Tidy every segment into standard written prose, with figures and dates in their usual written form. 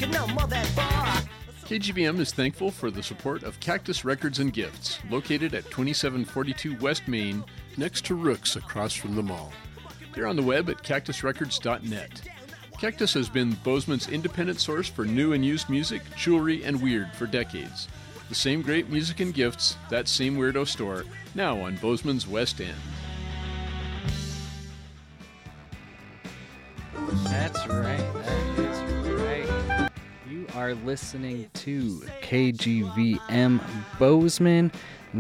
KGVM is thankful for the support of Cactus Records and Gifts, located at 2742 West Main, next to Rook's across from the mall. They're on the web at cactusrecords.net. Cactus has been Bozeman's independent source for new and used music, jewelry, and weird for decades. The same great music and gifts, that same weirdo store, now on Bozeman's West End. That's right. That is right. You are listening to KGVM Bozeman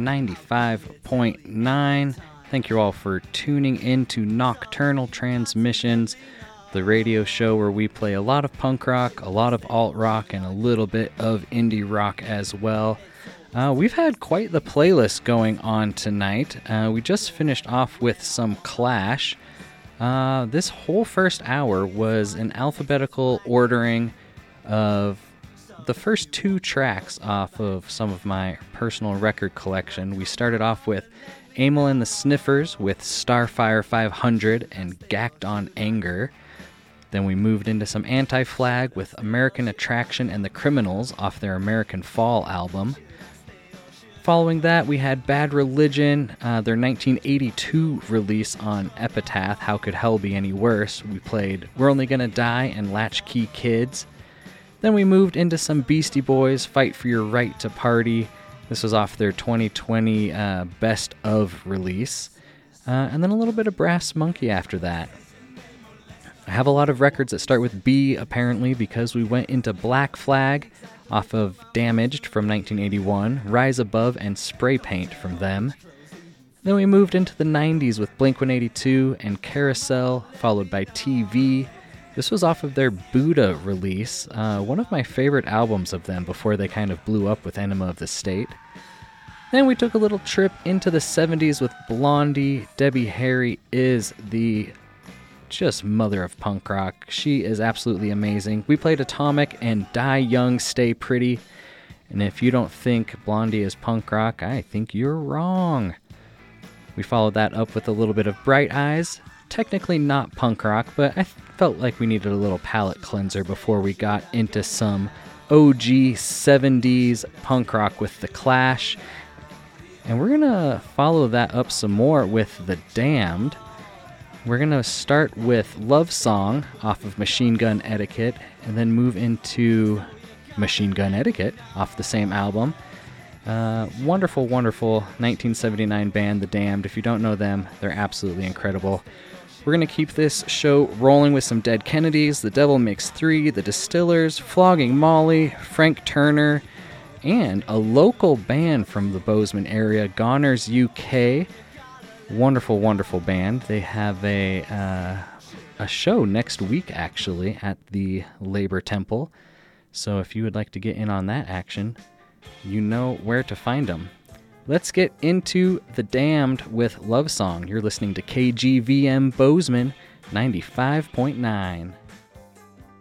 95.9. Thank you all for tuning in to Nocturnal Transmissions, the radio show where we play a lot of punk rock, a lot of alt rock, and a little bit of indie rock as well. We've had quite the playlist going on tonight. We just finished off with some Clash. This whole first hour was an alphabetical ordering of the first two tracks off of some of my personal record collection. We started off with Amyl and the Sniffers with Starfire 500 and Gacked on Anger. Then we moved into some Anti-Flag with American Attraction and the Criminals off their American Fall album. Following that, we had Bad Religion, their 1982 release on Epitaph, How Could Hell Be Any Worse? We played We're Only Gonna Die and Latchkey Kids. Then we moved into some Beastie Boys, Fight for Your Right to Party. This was off their 2020 Best Of release. And then a little bit of Brass Monkey after that. I have a lot of records that start with B, apparently, because we went into Black Flag off of Damaged from 1981, Rise Above and Spray Paint from them. Then we moved into the 90s with Blink-182 and Carousel, followed by TV. This was off of their Buddha release, one of my favorite albums of them before they kind of blew up with Enema of the State. Then we took a little trip into the 70s with Blondie. Debbie Harry is the just mother of punk rock. She is absolutely amazing. We played Atomic and Die Young, Stay Pretty. And if you don't think Blondie is punk rock, I think you're wrong. We followed that up with a little bit of Bright Eyes. Technically not punk rock, but I felt like we needed a little palate cleanser before we got into some OG 70s punk rock with The Clash. And we're going to follow that up some more with The Damned. We're going to start with Love Song off of Machine Gun Etiquette, and then move into Machine Gun Etiquette off the same album. Wonderful, wonderful 1979 band, The Damned. If you don't know them, they're absolutely incredible. We're going to keep this show rolling with some Dead Kennedys, The Devil Makes Three, The Distillers, Flogging Molly, Frank Turner, and a local band from the Bozeman area, Goners UK. Wonderful, wonderful band. They have a show next week, actually, at the Labor Temple. So if you would like to get in on that action, you know where to find them. Let's get into The Damned with Love Song. You're listening to KGVM Bozeman 95.9.